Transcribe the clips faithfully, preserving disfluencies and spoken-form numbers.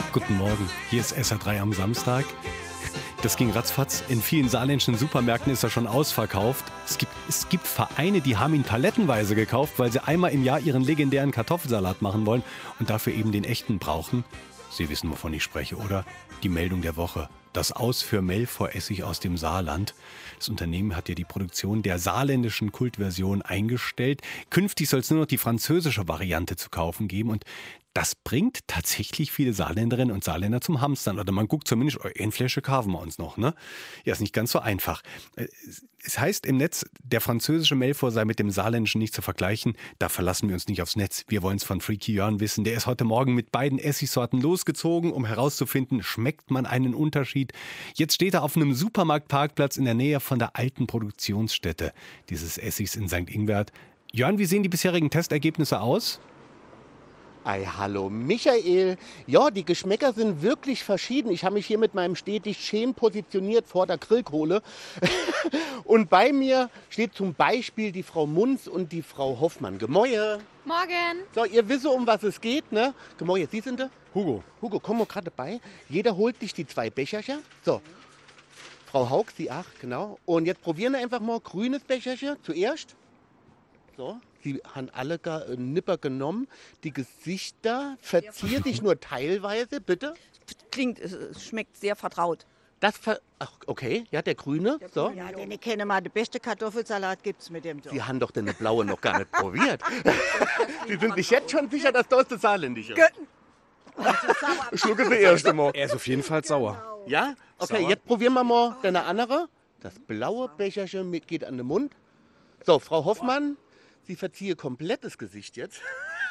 Guten Morgen, hier ist S R drei am Samstag. Das ging ratzfatz. In vielen saarländischen Supermärkten ist er schon ausverkauft. Es gibt, es gibt Vereine, die haben ihn palettenweise gekauft, weil sie einmal im Jahr ihren legendären Kartoffelsalat machen wollen und dafür eben den echten brauchen. Sie wissen, wovon ich spreche, oder? Die Meldung der Woche. Das Aus für Melfor-Essig aus dem Saarland. Das Unternehmen hat ja die Produktion der saarländischen Kultversion eingestellt. Künftig soll es nur noch die französische Variante zu kaufen geben. Und das bringt tatsächlich viele Saarländerinnen und Saarländer zum Hamstern. Oder man guckt zumindest, oh, eine Flasche kaufen wir uns noch, ne? Ja, ist nicht ganz so einfach. Es heißt im Netz, der französische Melfor sei mit dem saarländischen nicht zu vergleichen. Da verlassen wir uns nicht aufs Netz. Wir wollen es von Freaky Jörn wissen. Der ist heute Morgen mit beiden Essigsorten losgezogen, um herauszufinden, schmeckt man einen Unterschied. Jetzt steht er auf einem Supermarktparkplatz in der Nähe von der alten Produktionsstätte dieses Essigs in Sankt Ingbert. Jörn, wie sehen die bisherigen Testergebnisse aus? Ei, hallo Michael. Ja, die Geschmäcker sind wirklich verschieden. Ich habe mich hier mit meinem stetig schön positioniert vor der Grillkohle. Und bei mir steht zum Beispiel die Frau Munz und die Frau Hoffmann. Gemäue. Morgen. So, ihr wisst, um was es geht, ne? Gemäue, Sie sind da? Hugo. Hugo, komm mal gerade bei. Jeder holt sich die zwei Becherchen. So. Frau Haug, Sie ach, genau. Und jetzt probieren wir einfach mal grünes Becherchen zuerst. So. Sie haben alle gar äh, Nipper genommen. Die Gesichter verziert sich nur teilweise, bitte. Klingt, es schmeckt sehr vertraut. Das ver Ach, okay, ja, der grüne. So. Ja, den ich kenne mal, den besten Kartoffelsalat gibt es mit dem doch. Sie haben doch den blaue noch gar nicht probiert. Sie sind sich jetzt schon sicher, dass das das Saarländische ist. Schlucke Sie erst einmal. Er ist auf jeden Fall sauer. Ja? Okay, Sauer. jetzt probieren wir mal den andere. Das blaue Becherchen mit- geht an den Mund. So, Frau Hoffmann, Sie verziehe komplett das Gesicht jetzt.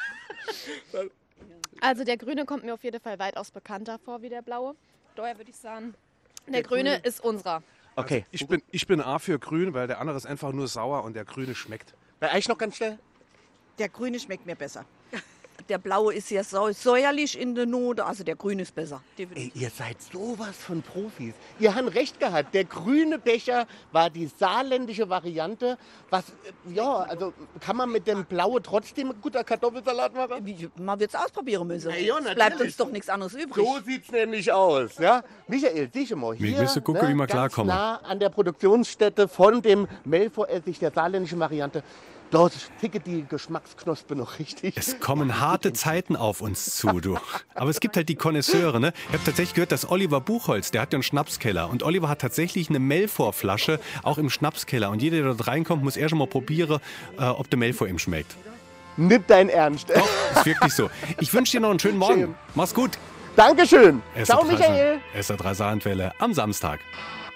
Also der Grüne kommt mir auf jeden Fall weitaus bekannter vor wie der Blaue. Daher würde ich sagen, der, Grüne ist unserer. Okay, Ich bin, ich bin A für grün, weil der andere ist einfach nur sauer und der grüne schmeckt. bei euch noch ganz schnell. Der grüne schmeckt mir besser. Der blaue ist sehr säu- säuerlich in der Note, also der grüne ist besser. Ey, ihr seid sowas von Profis. Ihr habt recht gehabt. Der grüne Becher war die saarländische Variante. Was, äh, ja, also kann man mit dem blauen trotzdem ein guter Kartoffelsalat machen? Wie, man wird es ausprobieren müssen. Ja, ja, Es bleibt natürlich. uns doch nichts anderes übrig. So sieht's nämlich aus. Ja? Michael, sieh schon mal hier. Wir müssen gucken, wie wir ganz klarkommen. nah an der Produktionsstätte von dem Melfor-Essig der saarländischen Variante. Dort ticke die Geschmacksknospe noch richtig. Es kommen harte Zeiten auf uns zu, du. Aber es gibt halt die Konnoisseure, ne? Ich habe tatsächlich gehört, dass Oliver Buchholz, der hat ja einen Schnapskeller. Und Oliver hat tatsächlich eine Melfor-Flasche, auch im Schnapskeller. Und jeder, der dort reinkommt, muss erst schon mal probieren, äh, ob der Melfor ihm schmeckt. Nimm dein Ernst. Doch, ist wirklich so. Ich wünsche dir noch einen schönen Morgen. Schön. Mach's gut. Dankeschön. S R Ciao, drei Michael. S R drei Saarlandwelle am Samstag.